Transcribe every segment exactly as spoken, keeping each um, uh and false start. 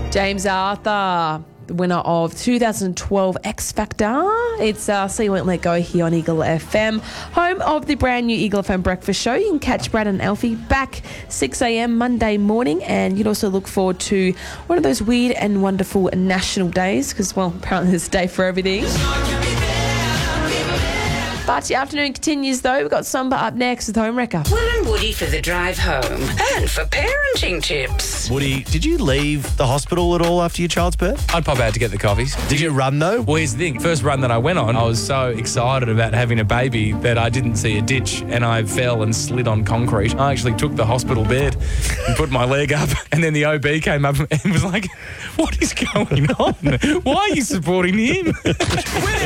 James Arthur, the winner of two thousand twelve X Factor. It's uh, So You Won't Let Go here on Eagle F M, home of the brand new Eagle F M breakfast show. You can catch Brad and Alfie back six a.m. Monday morning, and you'd also look forward to one of those weird and wonderful national days because, well, apparently there's a day for everything. But your afternoon continues, though. We've got Samba up next with Home Wrecker. Will and Woody for the drive home and for parenting tips. Woody, did you leave the hospital at all after your child's birth? I'd pop out to get the coffees. Did you run, though? Well, here's the thing. First run that I went on, I was so excited about having a baby that I didn't see a ditch and I fell and slid on concrete. I actually took the hospital bed and put my leg up, and then the O B came up and was like, what is going on? Why are you supporting him? Will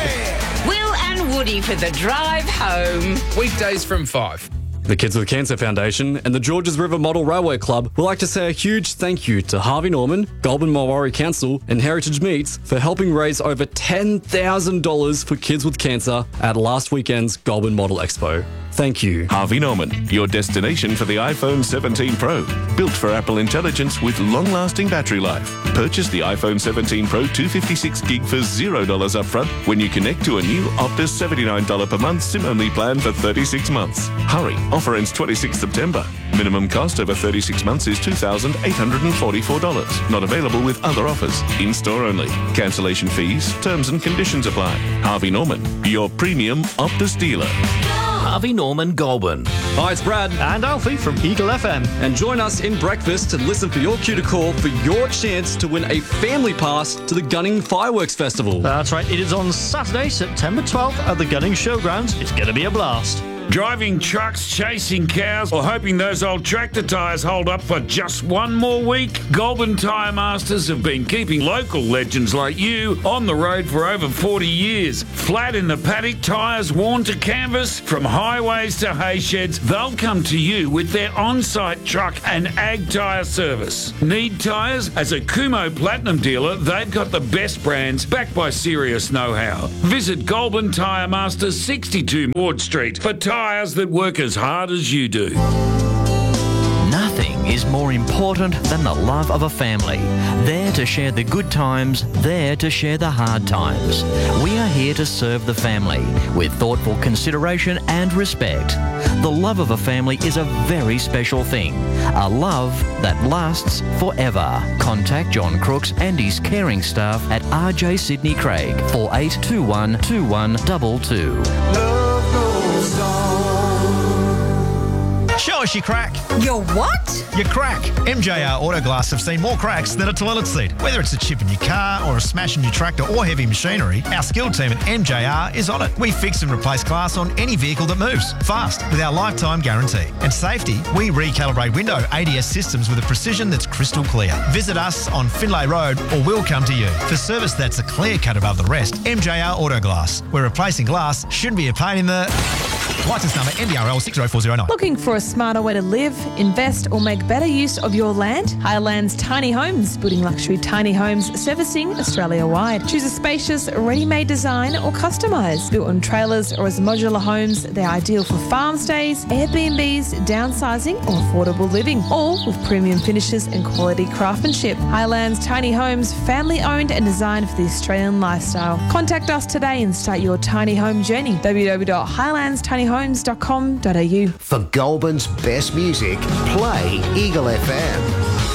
and Woody for the drive home. Weekdays from five. The Kids with Cancer Foundation and the Georges River Model Railway Club would like to say a huge thank you to Harvey Norman, Goulburn Mulwaree Council and Heritage Meats for helping raise over ten thousand dollars for kids with cancer at last weekend's Goulburn Model Expo. Thank you. Harvey Norman, your destination for the iPhone seventeen Pro. Built for Apple Intelligence with long-lasting battery life. Purchase the iPhone seventeen Pro two fifty-six gig for zero dollars upfront when you connect to a new Optus seventy-nine dollars per month SIM-only plan for thirty-six months. Hurry, offer ends twenty-sixth September. Minimum cost over thirty-six months is two thousand eight hundred forty-four dollars. Not available with other offers. In-store only. Cancellation fees, terms and conditions apply. Harvey Norman, your premium Optus dealer. Harvey Norman Goulburn. Hi, it's Brad. And Alfie from Eagle F M. And join us in breakfast and listen for your cue to call for your chance to win a family pass to the Gunning Fireworks Festival. That's right. It is on Saturday, September twelfth at the Gunning Showgrounds. It's going to be a blast. Driving trucks, chasing cows, or hoping those old tractor tyres hold up for just one more week? Goulburn Tyre Masters have been keeping local legends like you on the road for over forty years. Flat in the paddock, tyres worn to canvas, from highways to hay sheds, they'll come to you with their on-site truck and ag tyre service. Need tyres? As a Kumho Platinum dealer, they've got the best brands backed by serious know-how. Visit Goulburn Tyre Masters, sixty-two Ward Street, for tyres that work as hard as you do. Nothing is more important than the love of a family. There to share the good times, there to share the hard times. We are here to serve the family with thoughtful consideration and respect. The love of a family is a very special thing. A love that lasts forever. Contact John Crooks and his caring staff at R J Sydney Craig, four eight two one two one two two. Show us your crack. Your what? Your crack. M J R Autoglass have seen more cracks than a toilet seat. Whether it's a chip in your car or a smash in your tractor or heavy machinery, our skilled team at M J R is on it. We fix and replace glass on any vehicle that moves, fast, with our lifetime guarantee. And safety, we recalibrate window A D S systems with a precision that's crystal clear. Visit us on Finlay Road or we'll come to you. For service that's a clear cut above the rest, M J R Autoglass, where replacing glass shouldn't be a pain in the... Licence number M D R L six zero four zero nine. Looking for a smarter way to live, invest or make better use of your land? Highlands Tiny Homes, building luxury tiny homes, servicing Australia-wide. Choose a spacious, ready-made design or customise. Built on trailers or as modular homes, they're ideal for farm stays, Airbnbs, downsizing or affordable living, all with premium finishes and quality craftsmanship. Highlands Tiny Homes, family-owned and designed for the Australian lifestyle. Contact us today and start your tiny home journey. w w w dot highlands tiny homes dot com dot a u. For Goulburn's best music, play Eagle F M.